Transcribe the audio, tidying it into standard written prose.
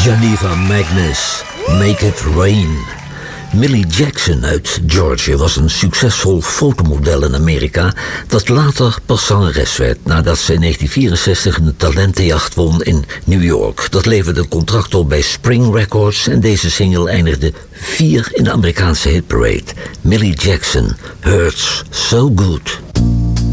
Geneva Magnus, Make It Rain. Millie Jackson uit Georgia was een succesvol fotomodel in Amerika dat later pas zangeres werd nadat ze in 1964 een talentenjacht won in New York. Dat leverde een contract op bij Spring Records en deze single eindigde 4 in de Amerikaanse hitparade. Millie Jackson, Hurts So Good.